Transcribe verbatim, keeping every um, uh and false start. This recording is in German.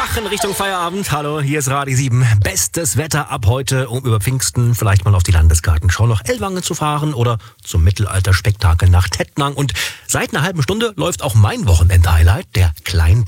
Machen Richtung Feierabend. Hallo, hier ist Radio sieben. Bestes Wetter ab heute, um über Pfingsten vielleicht mal auf die Landesgartenschau nach Ellwangen zu fahren oder zum Mittelalterspektakel nach Tettnang. Und seit einer halben Stunde läuft auch mein Wochenend-Highlight, der Klein